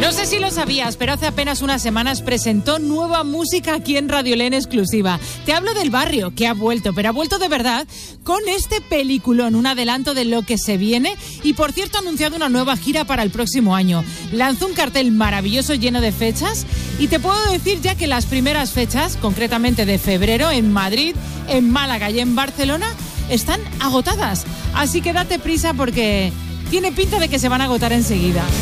No sé si lo sabías, pero hace apenas unas semanas presentó nueva música aquí en Radio L en exclusiva. Te hablo del Barrio, que ha vuelto, pero ha vuelto de verdad con este peliculón, un adelanto de lo que se viene y, por cierto, ha anunciado una nueva gira para el próximo año. Lanzó un cartel maravilloso lleno de fechas y te puedo decir ya que las primeras fechas, concretamente de febrero, en Madrid, en Málaga y en Barcelona, están agotadas. Así que date prisa porque tiene pinta de que se van a agotar enseguida.